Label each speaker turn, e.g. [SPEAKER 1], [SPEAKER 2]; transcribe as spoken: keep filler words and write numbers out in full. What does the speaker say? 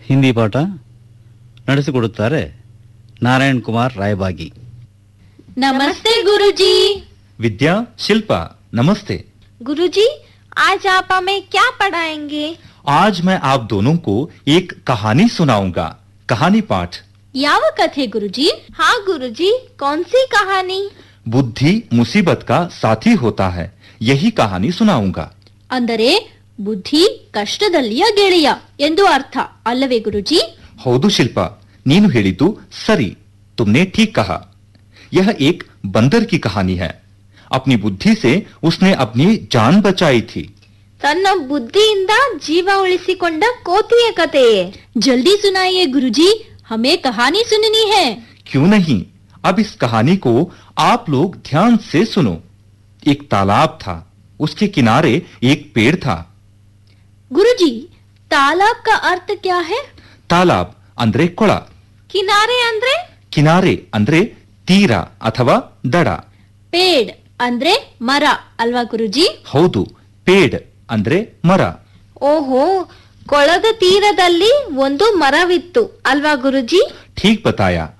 [SPEAKER 1] ಹಿಂದಿ ಪಾಠ ನಡೆಸಿಕೊಡುತ್ತಾರೆ ನಾರಾಯಣ್ ಕುಮಾರ್ ರಾಯಬಾಗಿ.
[SPEAKER 2] नमस्ते गुरुजी।
[SPEAKER 3] विद्या, शिल्पा, नमस्ते।
[SPEAKER 2] गुरुजी, आज आप हमें क्या पढ़ाएंगे?
[SPEAKER 3] आज मैं आप दोनों को एक कहानी सुनाऊंगा। कहानी पाठ।
[SPEAKER 2] ಯಾವ ಕಥೆ गुरुजी? हाँ गुरुजी, कौन सी कहानी?
[SPEAKER 3] बुद्धि मुसीबत का साथी होता है, यही कहानी सुनाऊंगा।
[SPEAKER 2] ಅಂದರೆ ಬುದ್ಧಿ ಕಷ್ಟದಲ್ಲಿಯ ಗೆಳೆಯ ಎಂದು ಅರ್ಥ ಅಲ್ಲವೇ ಗುರುಜಿ?
[SPEAKER 3] ಹೌದು ಶಿಲ್ಪಾ, ನೀನು ಹೇಳಿದ್ದು ಸರಿ. तुमने ठीक कहा। यह एक बंदर की कहानी है। अपनी बुद्धि से उसने अपनी जान बचाई थी।
[SPEAKER 2] ತನ್ನ ಬುದ್ಧಿಯಿಂದ ಜೀವ ಉಳಿಸಿಕೊಂಡ ಕೋತಿಯ ಕಥೆಯೇ? ಜಲ್ದಿ ಸುನಾಯಿಯೇ ಗುರುಜಿ, हमें कहानी सुननी है।
[SPEAKER 3] क्यों नहीं, अब इस कहानी को आप लोग ध्यान से सुनो। एक तालाब था, उसके किनारे एक पेड़ था।
[SPEAKER 2] गुरुजी, तालाब का अर्थ क्या है?
[SPEAKER 3] तालाब ಅಂದ್ರೆ ಕೊಳ,
[SPEAKER 2] ಕಿನಾರೆ ಅಂದ್ರೆ?
[SPEAKER 3] ಕಿನಾರೆ ಅಂದ್ರೆ ತೀರ ಅಥವಾ ದಡ.
[SPEAKER 2] ಪೇಡ್ ಅಂದ್ರೆ ಮರ ಅಲ್ವಾ ಗುರುಜಿ?
[SPEAKER 3] ಹೌದು, ಪೇಡ್ ಅಂದ್ರೆ ಮರ.
[SPEAKER 2] ಓಹೋ, ಕೊಳದ ತೀರದಲ್ಲಿ ಒಂದು ಮರವಿತ್ತು ಅಲ್ವಾ ಗುರುಜಿ?
[SPEAKER 3] ठीक बताया।